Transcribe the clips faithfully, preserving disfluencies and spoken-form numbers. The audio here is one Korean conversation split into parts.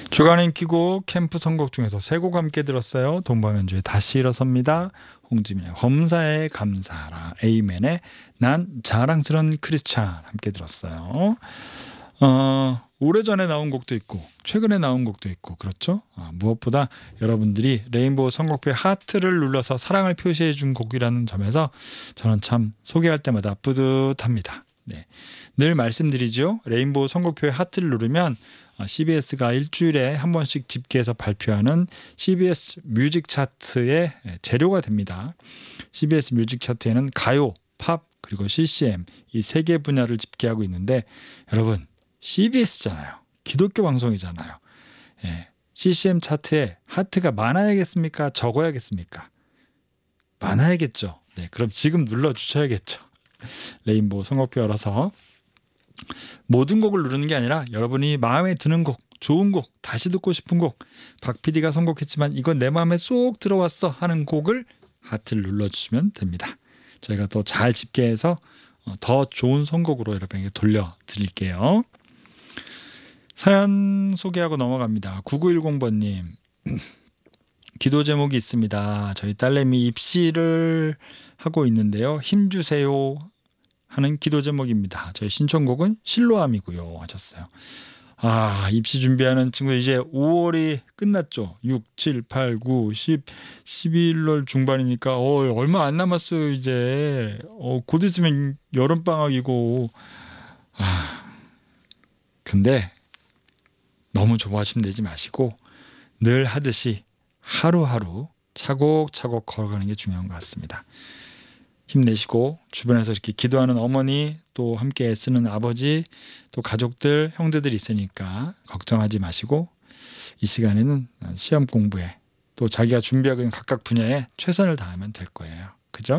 주간인 키고 캠프 선곡 중에서 세 곡 함께 들었어요. 동방연주의 다시 일어섭니다. 홍지민의 범사에 감사하라. 에이맨의 난 자랑스런 크리스찬 함께 들었어요. 어, 오래전에 나온 곡도 있고 최근에 나온 곡도 있고 그렇죠. 아, 무엇보다 여러분들이 레인보우 선곡표에 하트를 눌러서 사랑을 표시해 준 곡이라는 점에서 저는 참 소개할 때마다 뿌듯합니다. 네. 늘 말씀드리죠. 레인보우 선곡표에 하트를 누르면 씨비에스가 일주일에 한 번씩 집계해서 발표하는 씨비에스 뮤직 차트의 재료가 됩니다. 씨비에스 뮤직 차트에는 가요, 팝, 그리고 씨씨엠 이 세 개 분야를 집계하고 있는데 여러분 씨비에스잖아요. 기독교 방송이잖아요. 예, 씨씨엠 차트에 하트가 많아야겠습니까? 적어야겠습니까? 많아야겠죠. 네, 그럼 지금 눌러주셔야겠죠. 레인보우 선곡표 열어서 모든 곡을 누르는 게 아니라 여러분이 마음에 드는 곡, 좋은 곡, 다시 듣고 싶은 곡, 박 피디가 선곡했지만 이건 내 마음에 쏙 들어왔어 하는 곡을 하트를 눌러주시면 됩니다. 저희가 또 잘 집계해서 더 좋은 선곡으로 여러분에게 돌려드릴게요. 사연 소개하고 넘어갑니다. 구구일공 번님 기도 제목이 있습니다. 저희 딸내미 입시를 하고 있는데요. 힘주세요 하는 기도 제목입니다. 저희 신청곡은 실로암이고요 하셨어요. 아, 입시 준비하는 친구 이제 오월이 끝났죠. 육, 칠, 팔, 구, 십, 십일월 중반이니까 어, 얼마 안 남았어요. 이제 어, 곧 있으면 여름방학이고 아, 근데 너무 조바심 내지 마시고 늘 하듯이 하루하루 차곡차곡 걸어가는 게 중요한 것 같습니다. 힘내시고 주변에서 이렇게 기도하는 어머니 또 함께 애쓰는 아버지 또 가족들 형제들이 있으니까 걱정하지 마시고 이 시간에는 시험 공부에 또 자기가 준비하고 있는 각각 분야에 최선을 다하면 될 거예요. 그죠?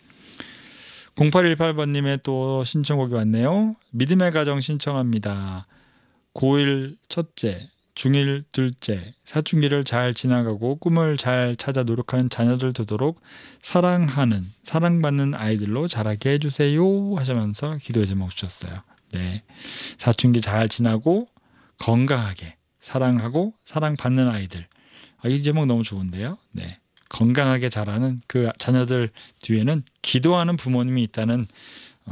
공팔일팔 번님의 또 신청곡이 왔네요. 믿음의 가정 신청합니다. 고일 첫째, 중일 둘째, 사춘기를 잘 지나가고 꿈을 잘 찾아 노력하는 자녀들 되도록 사랑하는, 사랑받는 아이들로 자라게 해주세요 하시면서 기도의 제목 주셨어요. 네, 사춘기 잘 지나고 건강하게 사랑하고 사랑받는 아이들. 아, 이 제목 너무 좋은데요. 네, 건강하게 자라는 그 자녀들 뒤에는 기도하는 부모님이 있다는